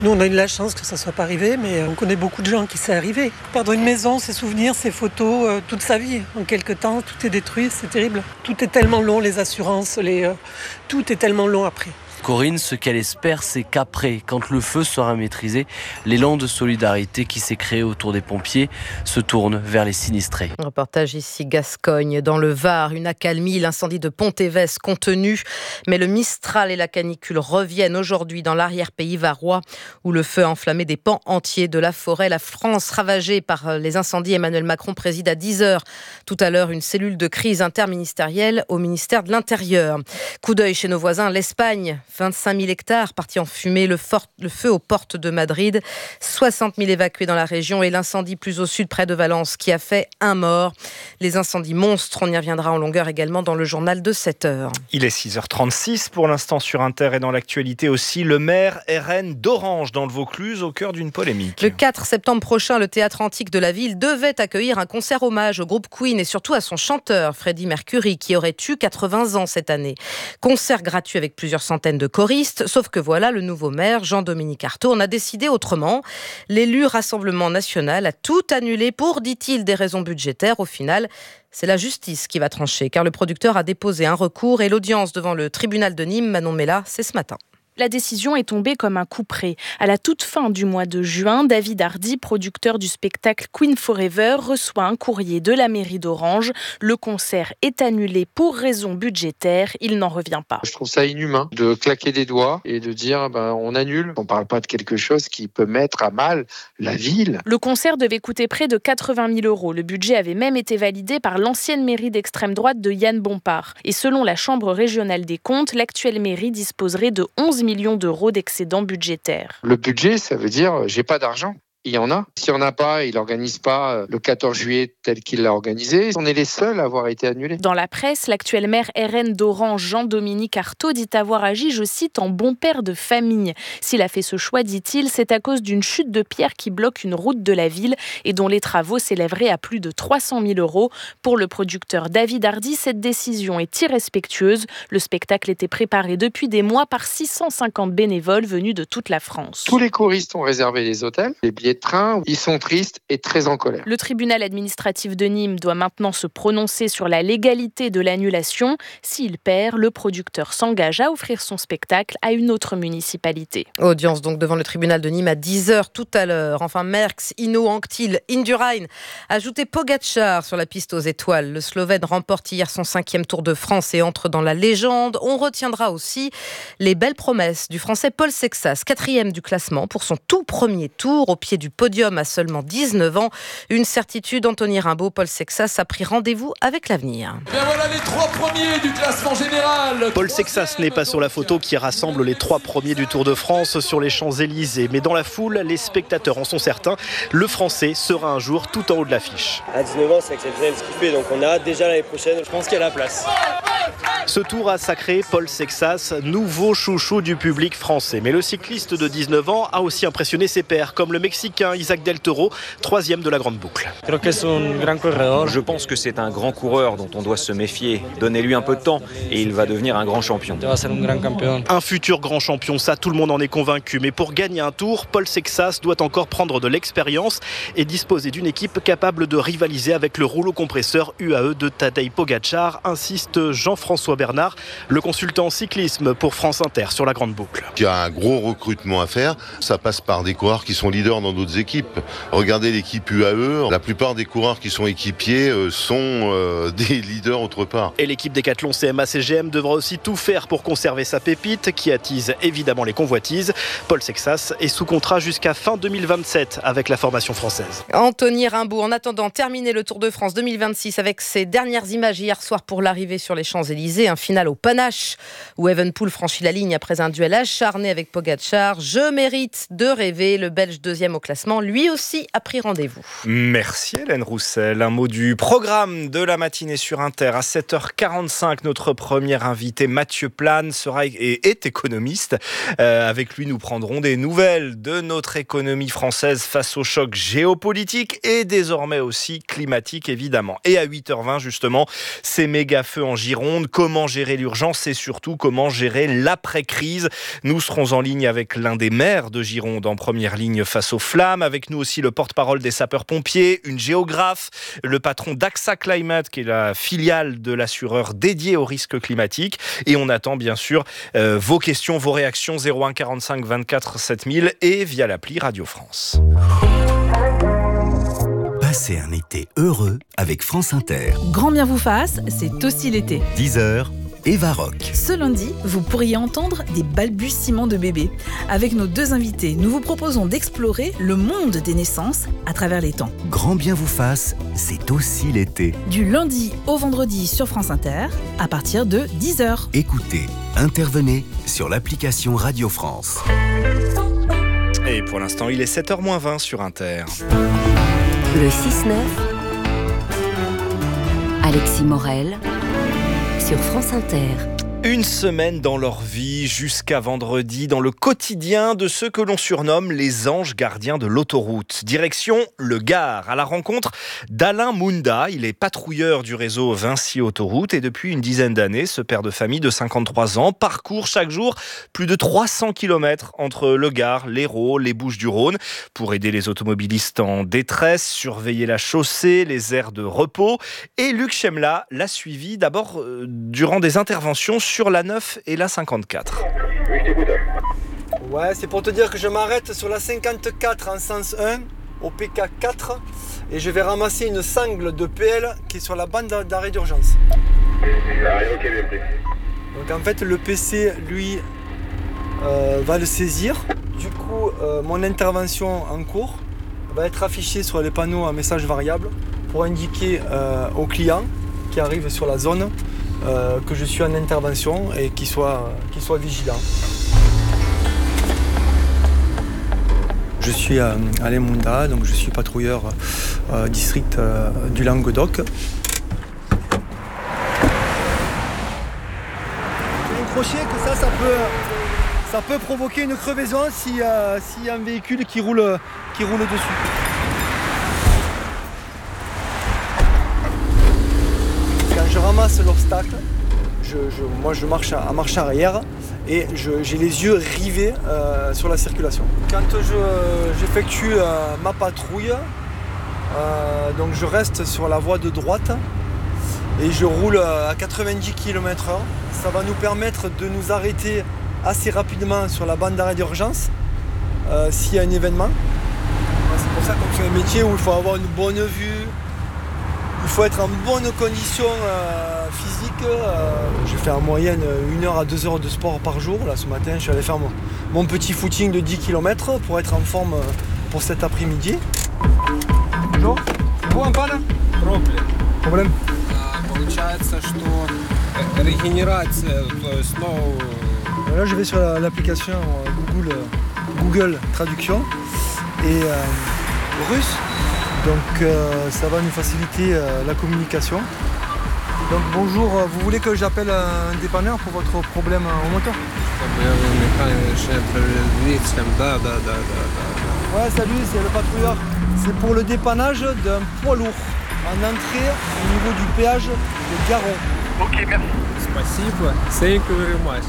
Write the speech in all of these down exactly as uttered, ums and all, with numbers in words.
Nous, on a eu de la chance que ça ne soit pas arrivé, mais on connaît beaucoup de gens qui c'est arrivé. Perdre une maison, ses souvenirs, ses photos, euh, toute sa vie. En quelque temps, tout est détruit, c'est terrible. Tout est tellement long, les assurances, les, euh, tout est tellement long après. Corinne, ce qu'elle espère, c'est qu'après, quand le feu sera maîtrisé, l'élan de solidarité qui s'est créé autour des pompiers se tourne vers les sinistrés. Reportage ici Gascogne, dans le Var, une accalmie, l'incendie de Pont-Évès contenu, mais le Mistral et la canicule reviennent aujourd'hui dans l'arrière-pays varois, où le feu a enflammé des pans entiers de la forêt. La France ravagée par les incendies, Emmanuel Macron préside à dix heures tout à l'heure une cellule de crise interministérielle au ministère de l'Intérieur. Coup d'œil chez nos voisins, l'Espagne. vingt-cinq mille hectares partis en fumée, le, fort, le feu aux portes de Madrid, soixante mille évacués dans la région et l'incendie plus au sud près de Valence qui a fait un mort. Les incendies monstres, on y reviendra en longueur également dans le journal de sept heures. Il est six heures trente-six pour l'instant sur Inter et dans l'actualité aussi, le maire R N d'Orange dans le Vaucluse au cœur d'une polémique. Le quatre septembre prochain, le théâtre antique de la ville devait accueillir un concert hommage au groupe Queen et surtout à son chanteur Freddie Mercury qui aurait eu quatre-vingts ans cette année. Concert gratuit avec plusieurs centaines de choristes, sauf que voilà, le nouveau maire, Jean-Dominique Artaud, en a décidé autrement. L'élu Rassemblement National a tout annulé pour, dit-il, des raisons budgétaires. Au final, c'est la justice qui va trancher, car le producteur a déposé un recours et l'audience devant le tribunal de Nîmes, Manon Mella, c'est ce matin. La décision est tombée comme un coup près. À la toute fin du mois de juin, David Hardy, producteur du spectacle Queen Forever, reçoit un courrier de la mairie d'Orange. Le concert est annulé pour raison budgétaire. Il n'en revient pas. Je trouve ça inhumain de claquer des doigts et de dire ben, on annule. On ne parle pas de quelque chose qui peut mettre à mal la ville. Le concert devait coûter près de quatre-vingt mille euros. Le budget avait même été validé par l'ancienne mairie d'extrême droite de Yann Bompard. Et selon la Chambre régionale des comptes, l'actuelle mairie disposerait de onze millions d'euros d'excédent budgétaire. Le budget, ça veut dire j'ai pas d'argent. Il y en a. S'il n'y en a pas, il n'organise pas le quatorze juillet tel qu'il l'a organisé. On est les seuls à avoir été annulés. Dans la presse, l'actuel maire R N d'Orange, Jean-Dominique Artaud, dit avoir agi, je cite, en bon père de famille. S'il a fait ce choix, dit-il, c'est à cause d'une chute de pierre qui bloque une route de la ville et dont les travaux s'élèveraient à plus de trois cent mille euros. Pour le producteur David Hardy, cette décision est irrespectueuse. Le spectacle était préparé depuis des mois par six cent cinquante bénévoles venus de toute la France. Tous les choristes ont réservé les hôtels, les billets de train, ils sont tristes et très en colère. Le tribunal administratif de Nîmes doit maintenant se prononcer sur la légalité de l'annulation. S'il perd, le producteur s'engage à offrir son spectacle à une autre municipalité. Audience donc devant le tribunal de Nîmes à dix heures tout à l'heure. Enfin, Merckx, Hinault, Anctil, Indurain. Ajouté Pogačar sur la piste aux étoiles. Le Slovène remporte hier son cinquième Tour de France et entre dans la légende. On retiendra aussi les belles promesses du Français Paul Sexas, quatrième du classement pour son tout premier tour au pied du podium à seulement dix-neuf ans. Une certitude, Anthony Rimbaud, Paul Sexas a pris rendez-vous avec l'avenir. Et bien voilà les trois premiers du classement général. Paul Sexas n'est pas sur la photo qui rassemble les trois premiers du Tour de France sur les Champs-Élysées. Mais dans la foule, les spectateurs en sont certains. Le Français sera un jour tout en haut de l'affiche. À dix-neuf ans, c'est exceptionnel ce qu'il fait. Donc on a hâte déjà l'année prochaine. Je pense qu'il y a la place. Ce tour a sacré Paul Sexas, nouveau chouchou du public français. Mais le cycliste de dix-neuf ans a aussi impressionné ses pairs, comme le Mexicain Isaac Del Toro, troisième de la grande boucle. Je pense que c'est un grand coureur dont on doit se méfier. Donnez-lui un peu de temps et il va devenir un grand champion. Un futur grand champion, ça tout le monde en est convaincu. Mais pour gagner un tour, Paul Sexas doit encore prendre de l'expérience et disposer d'une équipe capable de rivaliser avec le rouleau compresseur U A E de Tadej Pogačar, insiste Jean-François Bernard, le consultant cyclisme pour France Inter sur la grande boucle. Il y a un gros recrutement à faire. Ça passe par des coureurs qui sont leaders dans d'autres équipes. Regardez l'équipe U A E, la plupart des coureurs qui sont équipiers sont euh, des leaders autre part. Et l'équipe Décathlon C M A C G M devra aussi tout faire pour conserver sa pépite qui attise évidemment les convoitises. Paul Sexas est sous contrat jusqu'à fin deux mille vingt-sept avec la formation française. Anthony Rimbaud, en attendant, terminer le Tour de France deux mille vingt-six avec ses dernières images hier soir pour l'arrivée sur les Champs-Élysées. Un final au panache où Evenepoel franchit la ligne après un duel acharné avec Pogačar. Je mérite de rêver. Le Belge deuxième au classement, lui aussi a pris rendez-vous. Merci Hélène Roussel. Un mot du programme de la matinée sur Inter. À sept heures quarante-cinq, notre premier invité Mathieu Plane sera et est économiste. Euh, avec lui, nous prendrons des nouvelles de notre économie française face au choc géopolitique et désormais aussi climatique évidemment. Et à huit heures vingt justement, ces méga feux en Gironde. Comment comment gérer l'urgence et surtout comment gérer l'après-crise. Nous serons en ligne avec l'un des maires de Gironde en première ligne face aux flammes. Avec nous aussi le porte-parole des sapeurs-pompiers, une géographe, le patron d'AXA Climate qui est la filiale de l'assureur dédié aux risques climatiques. Et on attend bien sûr euh, vos questions, vos réactions zéro un quarante-cinq vingt-quatre sept mille et via l'appli Radio France. Passez un été heureux avec France Inter. Grand bien vous fasse, c'est aussi l'été. dix heures, Eva Rock. Ce lundi, vous pourriez entendre des balbutiements de bébés. Avec nos deux invités, nous vous proposons d'explorer le monde des naissances à travers les temps. Grand bien vous fasse, c'est aussi l'été. Du lundi au vendredi sur France Inter, à partir de dix heures. Écoutez, intervenez sur l'application Radio France. Et pour l'instant, il est sept heures moins vingt sur Inter. Le six neuf, Alexis Morel, sur France Inter. Une semaine dans leur vie jusqu'à vendredi, dans le quotidien de ceux que l'on surnomme les anges gardiens de l'autoroute. Direction le Gard, à la rencontre d'Alain Mounda. Il est patrouilleur du réseau Vinci Autoroute et depuis une dizaine d'années, ce père de famille de cinquante-trois ans parcourt chaque jour plus de trois cents kilomètres entre le Gard, l'Hérault, les Bouches-du-Rhône pour aider les automobilistes en détresse, surveiller la chaussée, les aires de repos. Et Luc Chemla l'a suivi d'abord euh, durant des interventions sur la neuf et la cinquante-quatre. Oui, je t'écoute. Ouais, c'est pour te dire que je m'arrête sur la cinquante-quatre en sens un, au P K quatre, et je vais ramasser une sangle de P L qui est sur la bande d'arrêt d'urgence. Ok, bien pris. Donc en fait, le P C, lui, euh, va le saisir. Du coup, euh, mon intervention en cours va être affichée sur les panneaux à message variable pour indiquer euh, au client qui arrive sur la zone Euh, que je suis en intervention et qu'il soit, euh, qu'il soit vigilant. Je suis euh, Alain Mounda, donc je suis patrouilleur euh, district euh, du Languedoc. Un crochet que ça, ça peut, ça peut provoquer une crevaison si, euh, s'il y a un véhicule qui roule, qui roule dessus. Quand je ramasse l'obstacle, je, je, moi je marche à, à marche arrière et je, j'ai les yeux rivés euh, sur la circulation. Quand je, j'effectue euh, ma patrouille, euh, donc je reste sur la voie de droite et je roule à quatre-vingt-dix kilomètres heure. Ça va nous permettre de nous arrêter assez rapidement sur la bande d'arrêt d'urgence euh, s'il y a un événement. C'est pour ça qu'on fait un métier où il faut avoir une bonne vue. Il faut être en bonne condition euh, physique. Euh, je fais en moyenne une heure à deux heures de sport par jour. Là, ce matin, je suis allé faire mon, mon petit footing de dix kilomètres pour être en forme pour cet après-midi. Bonjour. C'est vous en panne? Problème. Problème. Получается, что регенерация, то есть, ну... Là, je vais sur la, l'application Google, Google Traduction et euh, russe. Donc euh, ça va nous faciliter euh, la communication. Donc bonjour, vous voulez que j'appelle un dépanneur pour votre problème au moteur? Ouais, salut, c'est le patrouilleur. C'est pour le dépannage d'un poids lourd en entrée au niveau du péage de Garon. Ok, merci. Спасибо. Thank you very much.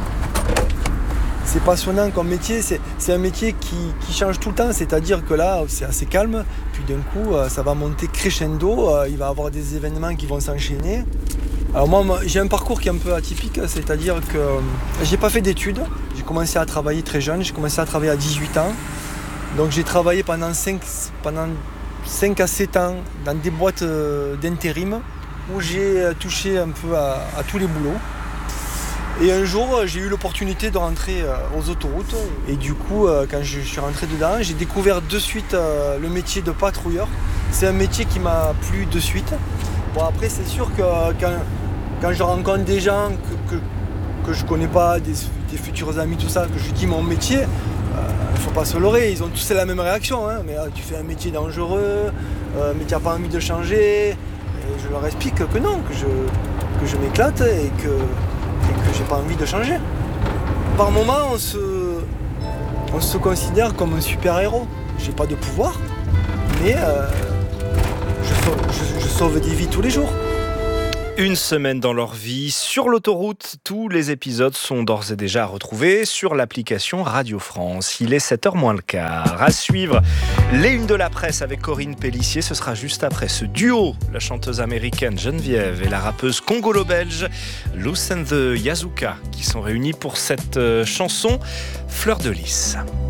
C'est passionnant comme métier, c'est, c'est un métier qui, qui change tout le temps, c'est-à-dire que là c'est assez calme, puis d'un coup ça va monter crescendo, il va y avoir des événements qui vont s'enchaîner. Alors moi j'ai un parcours qui est un peu atypique, c'est-à-dire que j'ai pas fait d'études, j'ai commencé à travailler très jeune, j'ai commencé à travailler à dix-huit ans, donc j'ai travaillé pendant cinq, pendant cinq à sept ans dans des boîtes d'intérim où j'ai touché un peu à, à tous les boulots. Et un jour, j'ai eu l'opportunité de rentrer aux autoroutes. Et du coup, quand je suis rentré dedans, j'ai découvert de suite le métier de patrouilleur. C'est un métier qui m'a plu de suite. Bon, après, c'est sûr que quand, quand je rencontre des gens que, que, que je connais pas, des, des futurs amis, tout ça, que je dis mon métier, il euh, ne faut pas se leurrer. Ils ont tous la même réaction. Hein. Mais euh, tu fais un métier dangereux, euh, mais tu n'as pas envie de changer. Et je leur explique que non, que je, que je m'éclate et que... et que j'ai pas envie de changer. Par moments, on se, on se considère comme un super-héros. J'ai pas de pouvoir, mais euh, je, sauve, je, je sauve des vies tous les jours. Une semaine dans leur vie sur l'autoroute. Tous les épisodes sont d'ores et déjà à retrouver sur l'application Radio France. Il est sept heures moins le quart. À suivre, les unes de la presse avec Corinne Pélissier. Ce sera juste après ce duo, la chanteuse américaine Geneviève et la rappeuse congolo-belge Luce and the Yazuka, qui sont réunis pour cette chanson Fleur de Lys.